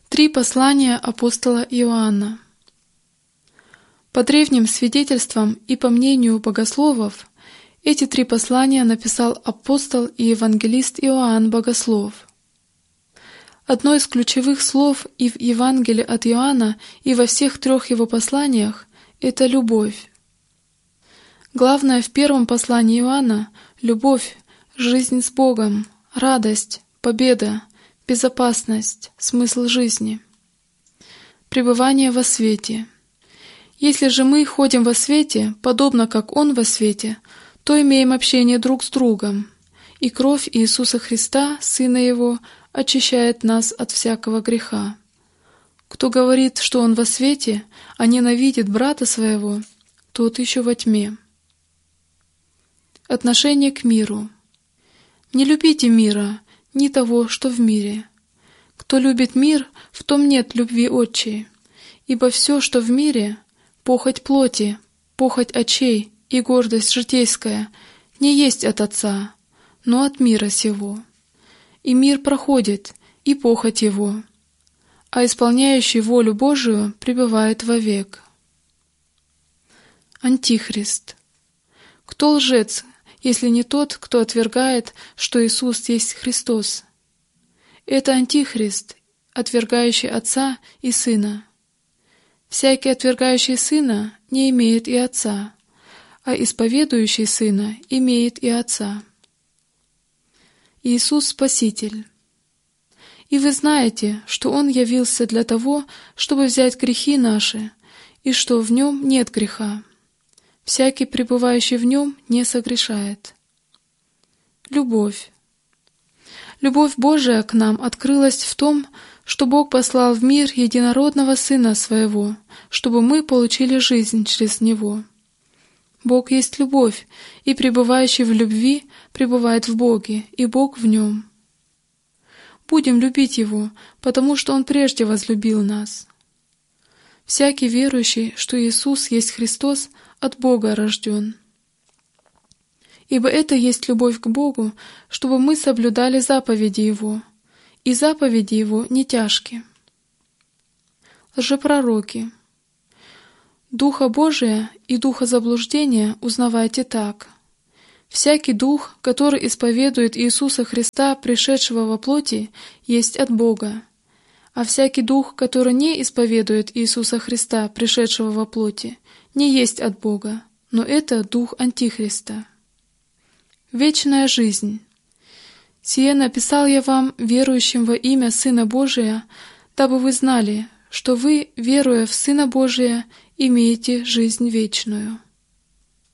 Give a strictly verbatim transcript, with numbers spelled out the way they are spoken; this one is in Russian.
Три послания апостола Иоанна. По древним свидетельствам и по мнению богословов, эти три послания написал апостол и евангелист Иоанн Богослов. Одно из ключевых слов и в Евангелии от Иоанна, и во всех трех его посланиях — это любовь. Главное в первом послании Иоанна — любовь, жизнь с Богом, радость, победа, безопасность, смысл жизни. Пребывание во свете. Если же мы ходим во свете, подобно как Он во свете, то имеем общение друг с другом, и кровь Иисуса Христа, Сына Его, очищает нас от всякого греха. Кто говорит, что он во свете, а ненавидит брата своего, тот еще во тьме. Отношение к миру. Не любите мира, ни того, что в мире. Кто любит мир, в том нет любви Отчей, ибо все, что в мире, похоть плоти, похоть очей и гордость житейская, не есть от Отца, но от мира сего. И мир проходит, и похоть его, а исполняющий волю Божию пребывает вовек. Антихрист. Кто лжец, если не тот, кто отвергает, что Иисус есть Христос? Это Антихрист, отвергающий Отца и Сына. Всякий, отвергающий Сына, не имеет и Отца, а исповедующий Сына имеет и Отца. Иисус Спаситель. И вы знаете, что Он явился для того, чтобы взять грехи наши, и что в Нем нет греха. Всякий, пребывающий в Нем, не согрешает. Любовь. Любовь Божия к нам открылась в том, что Бог послал в мир единородного Сына Своего, чтобы мы получили жизнь через Него. Бог есть любовь, и пребывающий в любви пребывает в Боге, и Бог в нем. Будем любить Его, потому что Он прежде возлюбил нас. Всякий верующий, что Иисус есть Христос, от Бога рожден. Ибо это есть любовь к Богу, чтобы мы соблюдали заповеди Его, и заповеди Его не тяжки. Лжепророки. Духа Божия и духа заблуждения узнавайте так. Всякий дух, который исповедует Иисуса Христа, пришедшего во плоти, есть от Бога, а всякий дух, который не исповедует Иисуса Христа, пришедшего во плоти, не есть от Бога, но это дух Антихриста. Вечная жизнь. Сие написал я вам, верующим во имя Сына Божия, дабы вы знали, что вы, веруя в Сына Божия, имеете жизнь вечную.